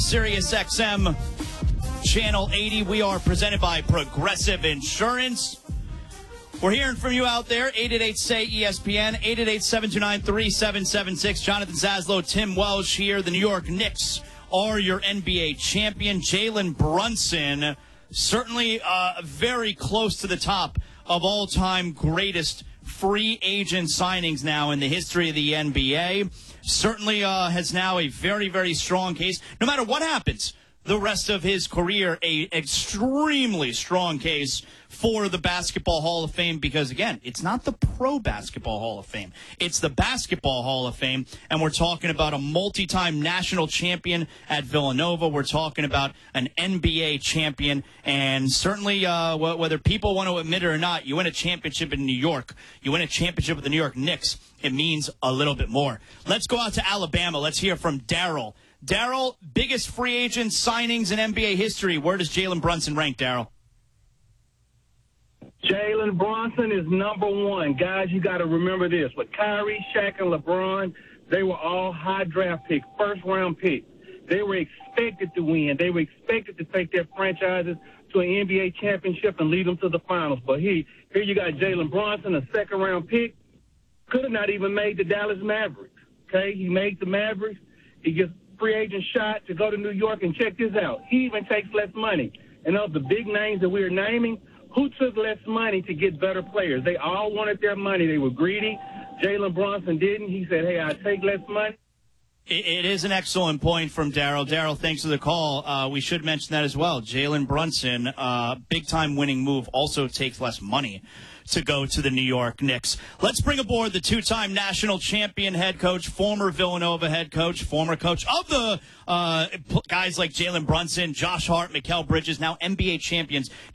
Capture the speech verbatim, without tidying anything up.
Sirius X M Channel eighty. We are presented by Progressive Insurance. We're hearing from you out there. eight eight eight, S A Y, E S P N, eight eight eight, seven two nine, three seven seven six. Jonathan Zaslow, Tim Welsh here. The New York Knicks are your N B A champion. Jalen Brunson, certainly uh, very close to the top of all-time greatest free agent signings now in the history of the N B A. Certainly uh, has now a very, very strong case. No matter what happens the rest of his career, a extremely strong case for the Basketball Hall of Fame because, again, it's not the Pro Basketball Hall of Fame. It's the Basketball Hall of Fame, and we're talking about a multi-time national champion at Villanova. We're talking about an N B A champion, and certainly uh, whether people want to admit it or not, you win a championship in New York, you win a championship with the New York Knicks, it means a little bit more. Let's go out to Alabama. Let's hear from Daryl. Daryl, biggest free agent signings in N B A history. Where does Jalen Brunson rank, Daryl? Jalen Brunson is number one. Guys, you got to remember this. With Kyrie, Shaq, and LeBron, they were all high draft picks, first-round picks. They were expected to win. They were expected to take their franchises to an N B A championship and lead them to the finals. But here, here you got Jalen Brunson, a second-round pick. Could have not even made the Dallas Mavericks. Okay, he made the Mavericks. He gets free agent shot to go to New York, and check this out. He even takes less money. And of the big names that we're naming, who took less money to get better players? They all wanted their money. They were greedy. Jalen Brunson didn't. He said, hey, I take less money. It is an excellent point from Daryl. Daryl, thanks for the call. Uh, we should mention that as well. Jalen Brunson, uh, big-time winning move, also takes less money to go to the New York Knicks. Let's bring aboard the two-time national champion head coach, former Villanova head coach, former coach of the uh, guys like Jalen Brunson, Josh Hart, Mikal Bridges, now N B A champions.